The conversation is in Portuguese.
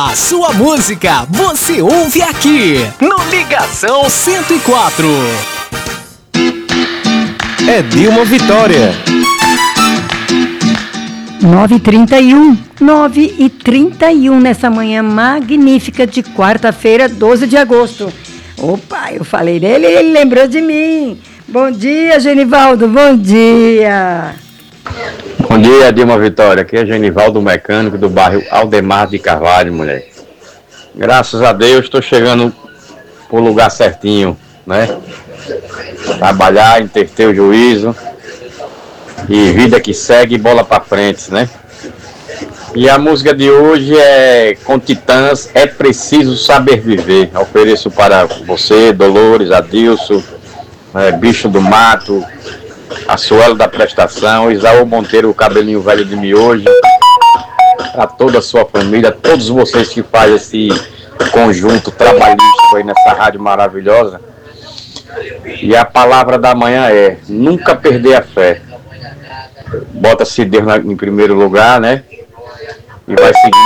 A sua música você ouve aqui no Ligação 104. É Dilma Vitória. 9h31 nessa manhã magnífica de quarta-feira, 12 de agosto. Opa, eu falei dele e ele lembrou de mim. Bom dia, Genivaldo, bom dia. Bom dia, Dilma Vitória. Aqui é Genivaldo, mecânico do bairro Aldemar de Carvalho, mulher. Graças a Deus, estou chegando pro lugar certinho, né? Trabalhar, interter o juízo. E vida que segue, bola pra frente, né? E a música de hoje é com Titãs, É Preciso Saber Viver. Eu ofereço para você, Dolores, Adilson, Bicho do Mato, a Suela da Prestação, Isaú Monteiro, o cabelinho velho de miojo, a toda a sua família, todos vocês que fazem esse conjunto trabalhístico aí nessa rádio maravilhosa. E a palavra da manhã é: nunca perder a fé. Bota-se Deus em primeiro lugar, né? E vai seguir